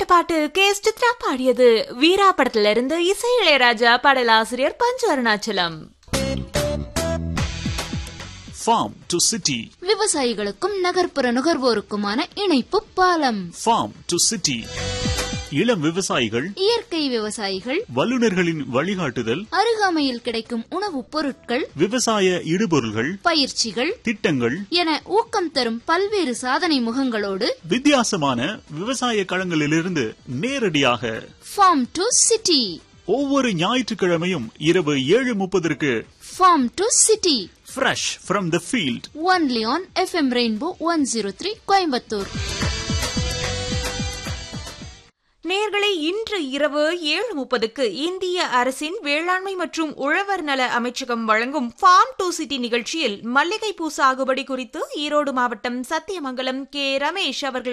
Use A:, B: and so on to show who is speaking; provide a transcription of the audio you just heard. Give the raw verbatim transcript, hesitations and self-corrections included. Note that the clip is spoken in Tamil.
A: கேட்ட பாட்டு கே எஸ் சித்ரா பாடியது. வீரா படத்துல இருந்து இசை இளையராஜா, பாடலாசிரியர் பஞ்சு அருணாச்சலம்.
B: ஃபார்ம் டு சிட்டி,
C: விவசாயிகளுக்கும் நகர்ப்புற நுகர்வோருக்குமான இணைப்பு பாலம்.
B: ஃபார்ம் டு சிட்டி, இளம் விவசாயிகள்,
C: இயற்கை விவசாயிகள்,
B: வல்லுநர்களின் வழிகாட்டுதல்,
C: அருகாமையில் கிடைக்கும் உணவுப் பொருட்கள்,
B: விவசாய இடுபொருள்கள்,
C: பயிற்சிகள்,
B: திட்டங்கள்
C: என ஊக்கம் தரும் பல்வேறு சாதனை முகங்களோடு
B: வித்தியாசமான விவசாய களங்களிலிருந்து நேரடியாக
C: ஃபார்ம் டு சிட்டி.
B: ஒவ்வொரு ஞாயிற்றுக்கிழமையும் இரவு ஏழு முப்பதற்கு
C: form to city,
B: fresh from the field,
C: only on F M rainbow one zero three Coimbatore.
A: நேயர்களே, இன்று இரவு ஏழு முப்பதுக்கு இந்திய அரசின் வேளாண்மை மற்றும் உழவர் நல அமைச்சகம் வழங்கும் ஃபார்ம் டு சிட்டி நிகழ்ச்சியில் மல்லிகைப்பூ சாகுபடி குறித்து ஈரோடு மாவட்டம் சத்தியமங்கலம் கே ரமேஷ் அவர்கள்